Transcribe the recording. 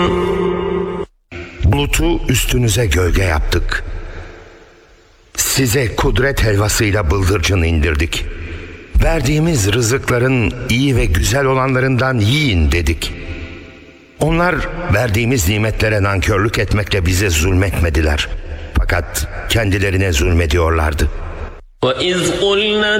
Bulutu üstünüze gölge yaptık. Size kudret helvasıyla bıldırcın indirdik. Verdiğimiz rızıkların iyi ve güzel olanlarından yiyin dedik. Onlar verdiğimiz nimetlere nankörlük etmekle bize zulmetmediler. Fakat kendilerine zulmediyorlardı. وَإِذْ قُلْنَا